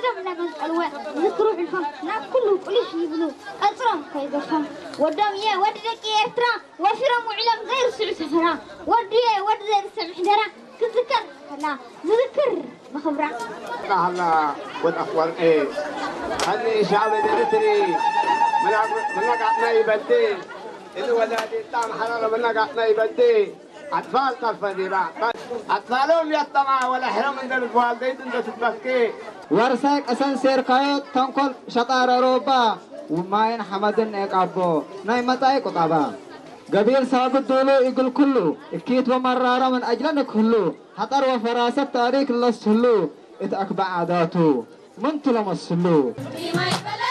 وحدهم لا مسألة ذكروا الفم لا كله كلش يبلو أسرم كيدفهم ودم يا ودك يا ترى وفرم علم غير سعة فرا ود زي السمح درا كذكر لا ذكر بخبره الله والأخوان إيه هني شعب الإريتري من قعدنا يبدي إنه ولادي تام حرارة من قعدنا يبدي أطفال طرفة دي بقى أطفالهم يطمع ولا حرام من دل الوالدين تنده تتبكي ورساك أسان سير قايد تنقل شطار روبا وماين حمدن إقابو ناي متاي قطابا قبيل ساقط دولو يقول كله اكيت ومرارة من أجلنا كله حطر وفراسة تاريخ الله سلو اتأكبع عاداتو من تلمس سلو